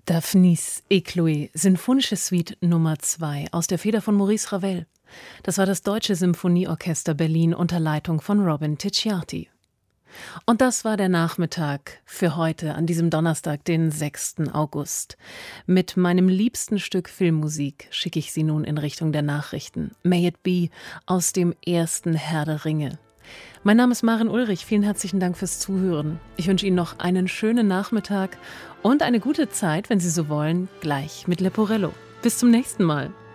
Daphnis et Chloé, Sinfonische Suite Nummer 2 aus der Feder von Maurice Ravel. Das war das Deutsche Symphonieorchester Berlin unter Leitung von Robin Ticciati. Und das war der Nachmittag für heute, an diesem Donnerstag, den 6. August. Mit meinem liebsten Stück Filmmusik schicke ich Sie nun in Richtung der Nachrichten. May It Be aus dem ersten Herr der Ringe. Mein Name ist Maren Ulrich, vielen herzlichen Dank fürs Zuhören. Ich wünsche Ihnen noch einen schönen Nachmittag und eine gute Zeit, wenn Sie so wollen, gleich mit Leporello. Bis zum nächsten Mal.